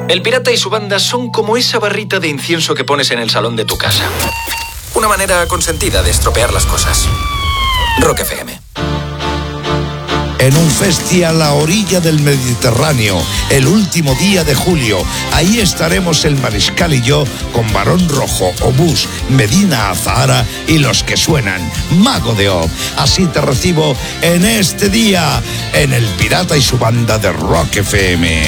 El pirata y su banda son como esa barrita de incienso que pones en el salón de tu casa. Una manera consentida de estropear las cosas. Rock FM. En un festival a la orilla del Mediterráneo, el último día de julio. Ahí estaremos el Mariscal y yo con Barón Rojo, Obús, Medina Azahara y los que suenan, Mago de Oz. Así te recibo en este día, en El Pirata y su banda de Rock FM.